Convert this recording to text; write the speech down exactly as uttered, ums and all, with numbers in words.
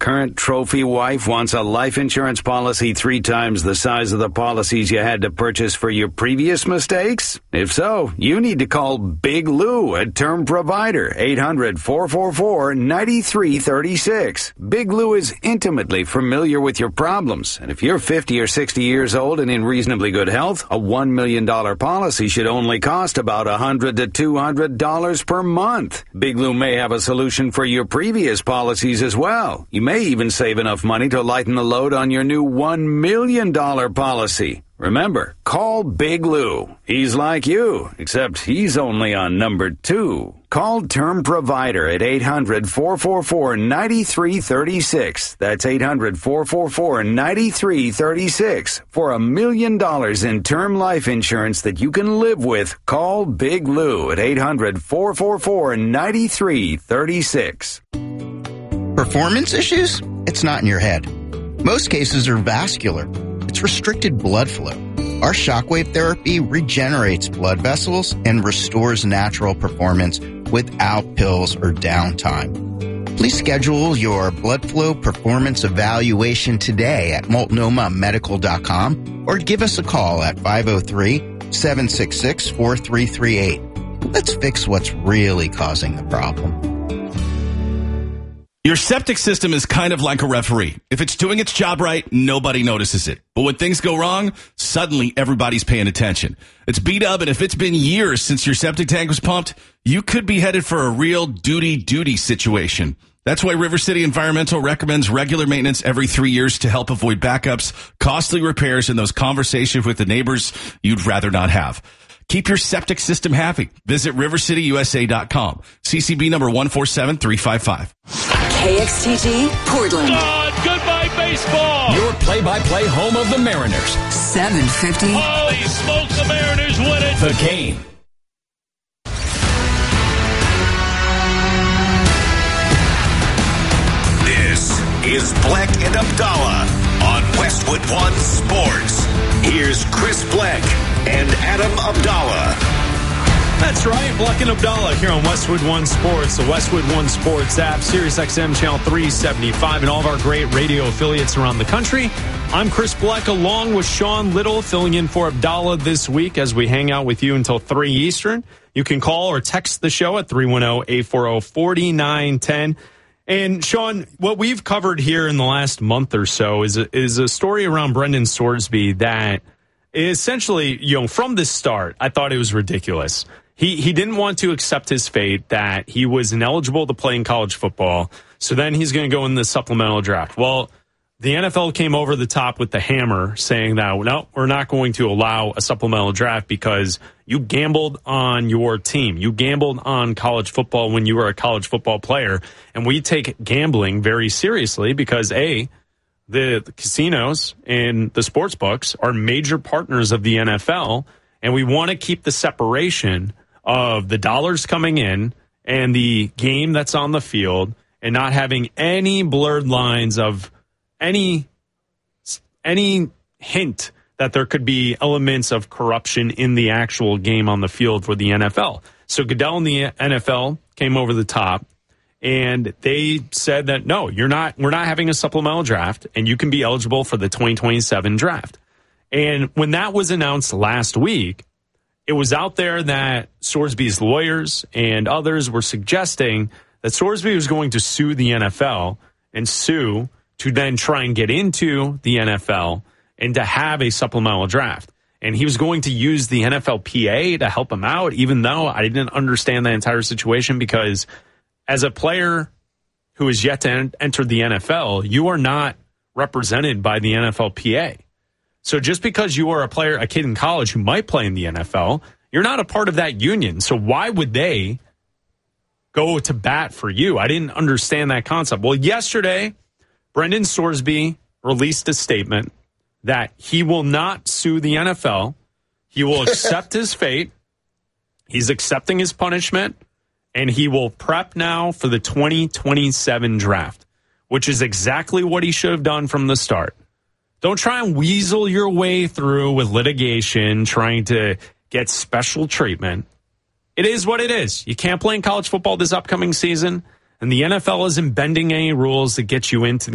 current trophy wife wants a life insurance policy three times the size of the policies you had to purchase for your previous mistakes? If so, you need to call Big Lou at Term Provider, eight hundred, four four four, nine three three six. Big Lou is intimately familiar with your problems, and if you're fifty or sixty years old and in reasonably good health, a one million dollars policy should only cost about one hundred to two hundred dollars per month. Big Lou may have a solution for your previous policies as well. You may even save enough money to lighten the load on your new one million dollars policy. Remember, call Big Lou. He's like you, except he's only on number two. Call Term Provider at eight hundred, four four four, nine three three six. That's eight hundred, four four four, nine three three six. For a million dollars in term life insurance that you can live with, call Big Lou at eight hundred, four four four, nine three three six. Performance issues? It's not in your head. Most cases are vascular. It's restricted blood flow. Our shockwave therapy regenerates blood vessels and restores natural performance without pills or downtime. Please schedule your blood flow performance evaluation today at multnomah medical dot com or give us a call at five oh three, seven six six, four three three eight. Let's fix what's really causing the problem. Your septic system is kind of like a referee. If it's doing its job right, nobody notices it. But when things go wrong, suddenly everybody's paying attention. It's B-Dub, and if it's been years since your septic tank was pumped, you could be headed for a real duty-duty situation. That's why River City Environmental recommends regular maintenance every three years to help avoid backups, costly repairs, and those conversations with the neighbors you'd rather not have. Keep your septic system happy. Visit river city u s a dot com. C C B number one four seven three five five. K X T G, Portland. God, goodbye baseball. Your play-by-play home of the Mariners. seven fifty. Holy smokes, the Mariners win it. The Game. This is Black and Abdallah on Westwood One Sports. Here's Chris Black and Adam Abdallah. That's right, Black and Abdallah here on Westwood One Sports, the Westwood One Sports app, Sirius X M Channel three seventy-five, and all of our great radio affiliates around the country. I'm Chris Black along with Sean Little, filling in for Abdallah this week as we hang out with you until three Eastern. You can call or text the show at three one zero, eight four zero, four nine one zero. And, Sean, what we've covered here in the last month or so is a, is a story around Brendan Sorsby that essentially, you know, from the start, I thought it was ridiculous. He he didn't want to accept his fate that he was ineligible to play in college football, so then he's going to go in the supplemental draft. Well, the N F L came over the top with the hammer saying that, no, we're not going to allow a supplemental draft because you gambled on your team. You gambled on college football when you were a college football player. And we take gambling very seriously because, A, the, the casinos and the sports books are major partners of the N F L, and we want to keep the separation of the dollars coming in and the game that's on the field and not having any blurred lines of any any hint that there could be elements of corruption in the actual game on the field for the N F L. So Goodell and the N F L came over the top, and they said that, no, you're not. We're not having a supplemental draft, and you can be eligible for the twenty twenty-seven draft. And when that was announced last week, it was out there that Sorsby's lawyers and others were suggesting that Sorsby was going to sue the N F L and sue to then try and get into the N F L and to have a supplemental draft. And he was going to use the N F L P A to help him out, even though I didn't understand the entire situation, because as a player who is yet to en- enter the N F L, you are not represented by the N F L P A. So just because you are a player, a kid in college who might play in the N F L, you're not a part of that union. So why would they go to bat for you? I didn't understand that concept. Well, yesterday, Brendan Sorsby released a statement that he will not sue the N F L. He will accept his fate. He's accepting his punishment, and he will prep now for the twenty twenty-seven draft, which is exactly what he should have done from the start. Don't try and weasel your way through with litigation, trying to get special treatment. It is what it is. You can't play in college football this upcoming season, and the N F L isn't bending any rules to get you into the